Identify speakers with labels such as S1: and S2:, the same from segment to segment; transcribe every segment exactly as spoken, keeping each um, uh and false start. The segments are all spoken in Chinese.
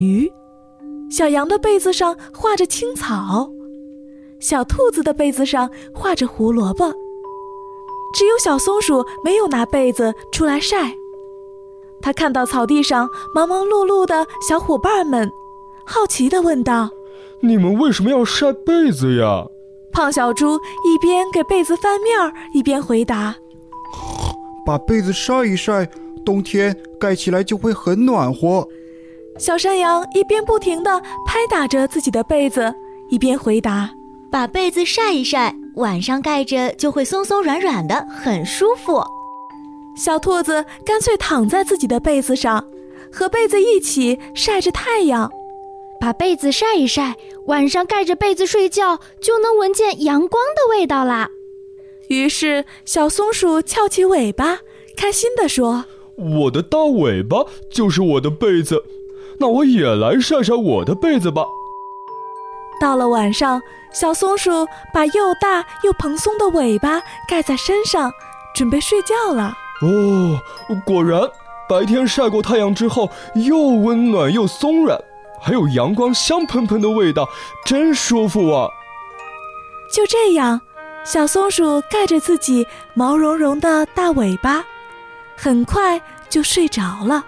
S1: 鱼，小羊的被子上画着青草，小兔子的被子上画着胡萝卜。只有小松鼠没有拿被子出来晒。它看到草地上忙忙碌碌的小伙伴们，好奇地问道：
S2: 你们为什么要晒被子呀？
S1: 胖小猪一边给被子翻面一边回答：
S3: 把被子晒一晒，冬天盖起来就会很暖和。
S1: 小山羊一边不停地拍打着自己的被子，一边回答：
S4: 把被子晒一晒，晚上盖着就会松松软软的，很舒服。
S1: 小兔子干脆躺在自己的被子上，和被子一起晒着太阳。
S5: 把被子晒一晒，晚上盖着被子睡觉，就能闻见阳光的味道啦。
S1: 于是小松鼠翘起尾巴，开心地说：
S2: 我的大尾巴就是我的被子，那我也来晒晒我的被子吧。
S1: 到了晚上，小松鼠把又大又蓬松的尾巴盖在身上，准备睡觉了。
S2: 哦，果然白天晒过太阳之后，又温暖又松软，还有阳光香喷喷的味道，真舒服啊。
S1: 就这样，小松鼠盖着自己毛茸茸的大尾巴，很快就睡着了。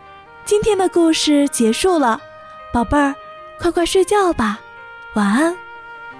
S1: 今天的故事结束了，宝贝儿，快快睡觉吧，晚安。